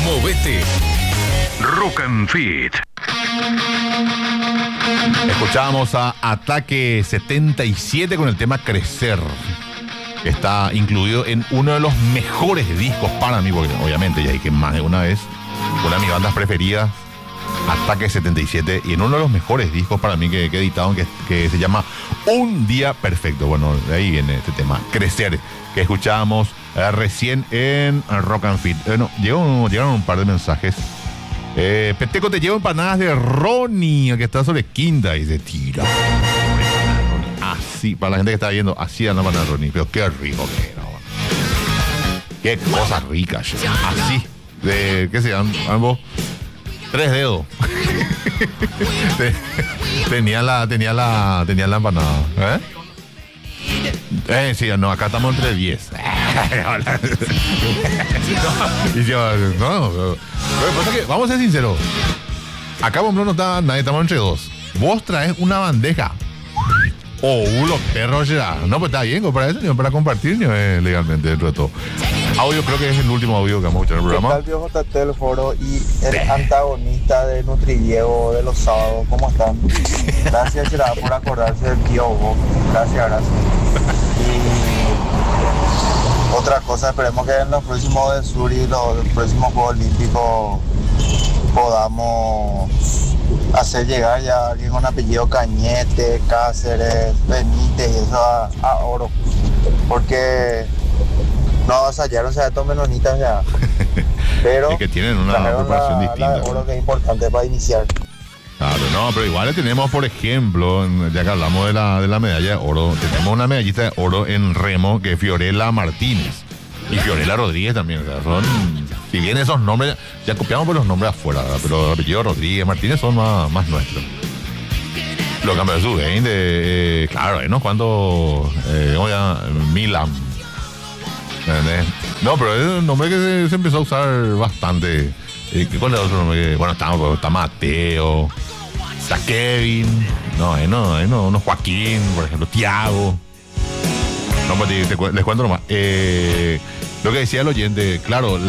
Movete. Rock and Fit. Escuchábamos a Ataque 77 con el tema Crecer. Está incluido en uno de los mejores discos para mí, porque obviamente ya hay que más de una vez, una de mis bandas preferidas, Ataque 77, y en uno de los mejores discos para mí que he editado, que se llama Un Día Perfecto. Bueno, de ahí viene este tema, Crecer, que escuchábamos recién en Rock and Fit. Llegaron un par de mensajes. Peteco, te llevo empanadas de Ronnie, que está sobre Quinta, y se tira. Así, para la gente que está viendo, así anda para Ronnie, pero qué rico que era. Qué cosa rica. Así, de, ¿qué se llaman ambos? 3 dedos. tenía la empanada. Sí, no, acá estamos entre 10. Vamos a ser sinceros. Acá, por ejemplo, no está nadie, estamos entre 2. Vos traes una bandeja. Los perros ya. No, pues está bien, para eso, ni para compartir, ni legalmente dentro de todo. Audio, creo que es el último audio que vamos a escuchar en el programa. ¿Qué tal, viejo Tate del Foro y el antagonista de Nutridiego de los sábados? ¿Cómo están? Gracias, Gerard, por acordarse del tío Hugo. Gracias. Y otra cosa, esperemos que en los próximos del Sur y los próximos Juegos Olímpicos podamos hacer llegar ya a alguien con apellido Cañete, Cáceres, Benítez y eso a oro, porque no avasallaron a estos menonitas ya, pero es que tienen una preparación distinta. La oro que es importante para iniciar. Claro, no, pero igual le tenemos, por ejemplo, ya que hablamos de la medalla de oro, tenemos una medallita de oro en remo que es Fiorella Martínez y Fiorella Rodríguez también. O sea, son, si bien esos nombres, ya copiamos por los nombres afuera, ¿verdad? Pero el apellido Rodríguez, Martínez son más nuestros. Lo cambió de su de claro, ¿no? Cuando Milan. No, pero es un nombre que se empezó a usar bastante. ¿Cuál es el otro nombre? Bueno, está Mateo, está Kevin, no, Joaquín, por ejemplo, Tiago. No, pues les cuento nomás. Lo que decía el oyente, claro,